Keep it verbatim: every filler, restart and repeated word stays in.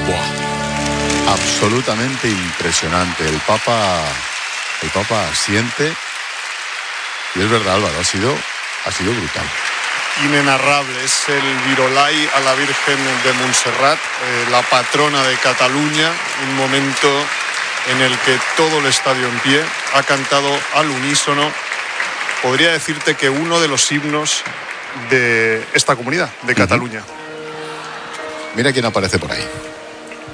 Buah, absolutamente impresionante. El Papa, el Papa asiente. Y es verdad, Álvaro, ha sido, ha sido brutal. Inenarrable, es el Virolai a la Virgen de Montserrat, eh, la patrona de Cataluña, un momento en el que todo el estadio en pie ha cantado al unísono. Podría decirte que uno de los himnos de esta comunidad, de Cataluña. Uh-huh. Mira quién aparece por ahí.